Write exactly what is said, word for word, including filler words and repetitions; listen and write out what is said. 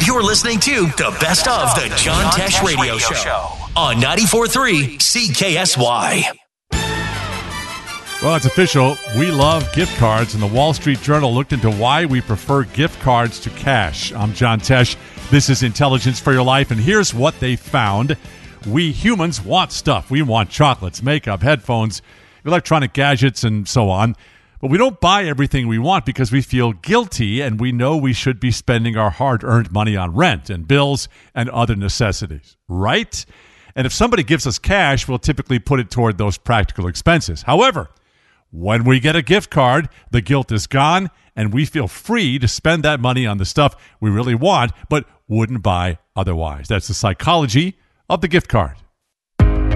You're listening to the best of the John Tesh Radio Show on ninety-four point three C K S Y. Well, it's official. We love gift cards, and the Wall Street Journal looked into why we prefer gift cards to cash. I'm John Tesh. This is Intelligence for Your Life, and here's what they found. We humans want stuff. We want chocolates, makeup, headphones, electronic gadgets, and so on. But we don't buy everything we want because we feel guilty, and we know we should be spending our hard-earned money on rent and bills and other necessities, right? And if somebody gives us cash, we'll typically put it toward those practical expenses. However, when we get a gift card, the guilt is gone, and we feel free to spend that money on the stuff we really want but wouldn't buy otherwise. That's the psychology of the gift card.